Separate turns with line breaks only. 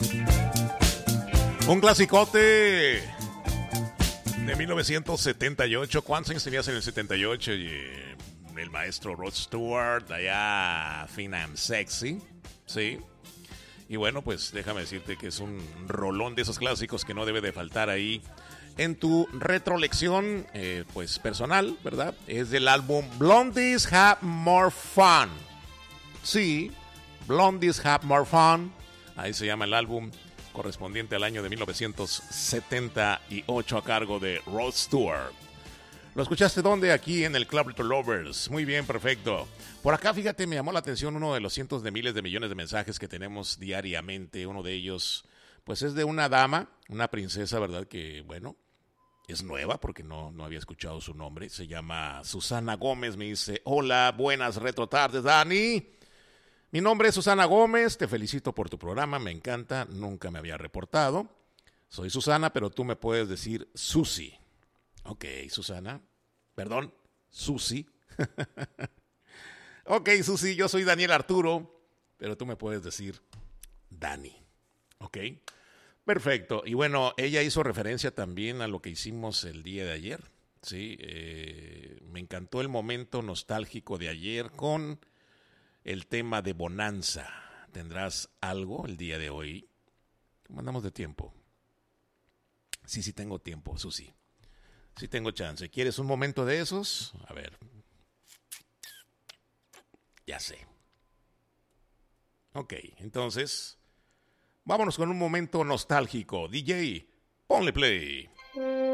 Un clasicote de 1978. ¿Cuántos años tenías en el 78? El maestro Rod Stewart, allá Fina and Sexy, ¿sí? Y bueno, pues déjame decirte que es un rolón de esos clásicos que no debe de faltar ahí en tu retrolección, pues personal, ¿verdad? Es del álbum Blondies Have More Fun. Sí, Blondies Have More Fun. Ahí se llama el álbum, correspondiente al año de 1978 a cargo de Rod Stewart. ¿Lo escuchaste dónde? Aquí en el Club Little Lovers. Muy bien, perfecto. Por acá, fíjate, me llamó la atención uno de los cientos de miles de millones de mensajes que tenemos diariamente. Uno de ellos, pues es de una dama, una princesa, ¿verdad? Que, bueno, es nueva porque no había escuchado su nombre. Se llama Susana Gómez. Me dice, hola, buenas retro tardes, Dani. Mi nombre es Susana Gómez, te felicito por tu programa, me encanta, nunca me había reportado. Soy Susana, pero tú me puedes decir Susi. Ok, Susana. Perdón, Susi. Ok, Susi, yo soy Daniel Arturo, pero tú me puedes decir Dani. Ok, perfecto. Y bueno, ella hizo referencia también a lo que hicimos el día de ayer. Sí, me encantó el momento nostálgico de ayer con el tema de Bonanza. ¿Tendrás algo el día de hoy? ¿Cómo andamos de tiempo? Sí tengo tiempo, Susi. Sí tengo chance. ¿Quieres un momento de esos? A ver. Ya sé. Ok, entonces, vámonos con un momento nostálgico. DJ, ponle play.